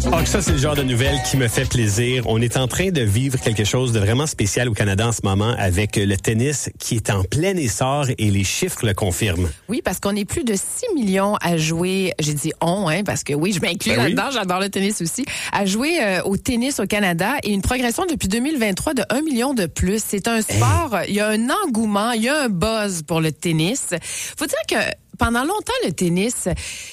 Ah, ça, c'est le genre de nouvelle qui me fait plaisir. On est en train de vivre quelque chose de vraiment spécial au Canada en ce moment avec le tennis qui est en plein essor et les chiffres le confirment. Oui, parce qu'on est plus de 6 millions à jouer, j'ai dit parce que oui, je m'inclus là-dedans, j'adore le tennis aussi, à jouer au tennis au Canada et une progression depuis 2023 de 1 million de plus. C'est un sport, il y a un engouement, il y a un buzz pour le tennis. Faut dire que pendant longtemps, le tennis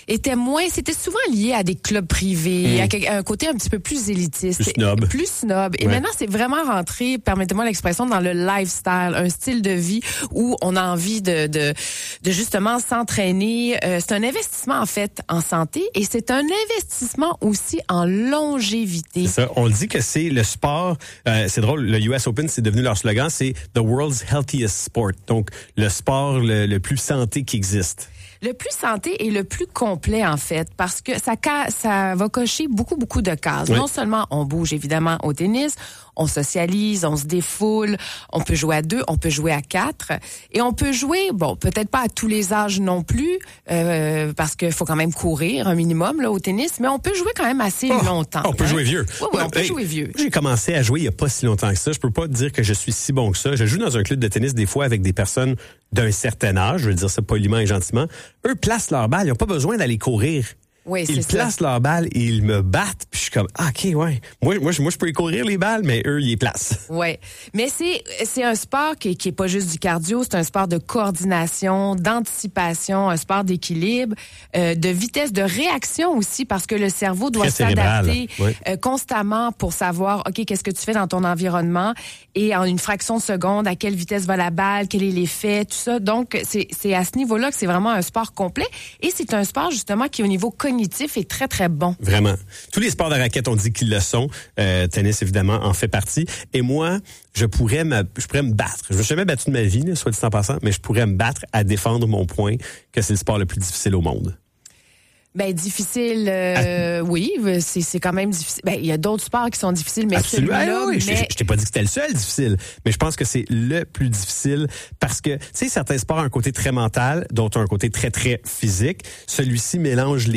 c'était souvent lié à des clubs privés, à un côté un petit peu plus élitiste. Plus snob. Et maintenant, c'est vraiment rentré, permettez-moi l'expression, dans le lifestyle, un style de vie où on a envie de justement s'entraîner. C'est un investissement, en fait, en santé et c'est un investissement aussi en longévité. C'est ça. On dit que c'est le sport, c'est drôle, le US Open, c'est devenu leur slogan, c'est « The world's healthiest sport ». Donc, le sport le plus santé qui existe. Le plus santé et le plus complet, en fait, parce que ça va cocher beaucoup de cases. Oui. Non seulement on bouge, évidemment, au tennis, on socialise, on se défoule, on peut jouer à 2, on peut jouer à 4, et on peut jouer, peut-être pas à tous les âges non plus, parce qu'il faut quand même courir un minimum là au tennis, mais on peut jouer quand même assez longtemps. On peut jouer vieux. Oui, on peut jouer vieux. J'ai commencé à jouer il y a pas si longtemps que ça. Je peux pas dire que je suis si bon que ça. Je joue dans un club de tennis des fois avec des personnes d'un certain âge, je veux dire ça poliment et gentiment. Eux placent leur balle, ils n'ont pas besoin d'aller courir. Oui, ils placent leur balle et ils me battent. Puis je suis comme, OK, ouais. Moi, je peux y courir les balles, mais eux, ils les placent. Ouais. Mais c'est un sport qui est pas juste du cardio, c'est un sport de coordination, d'anticipation, un sport d'équilibre, de vitesse, de réaction aussi, parce que le cerveau doit s'adapter constamment pour savoir, OK, qu'est-ce que tu fais dans ton environnement et en une fraction de seconde, à quelle vitesse va la balle, quel est l'effet, tout ça. Donc, c'est à ce niveau-là que c'est vraiment un sport complet et c'est un sport, justement, qui, au niveau cognitif, est très, très bon. Vraiment. Tous les sports de raquette, on dit qu'ils le sont. Tennis, évidemment, en fait partie. Et moi, je pourrais me battre. Je me suis jamais battu de ma vie, là, soit dit en passant, mais je pourrais me battre à défendre mon point que c'est le sport le plus difficile au monde. Ben difficile, oui, c'est quand même difficile. Ben il y a d'autres sports qui sont difficiles, mais absolument. Celui-là, oui. Je t'ai pas dit que c'était le seul difficile, mais je pense que c'est le plus difficile parce que tu sais certains sports ont un côté très mental, d'autres ont un côté très très physique. Celui-ci mélange les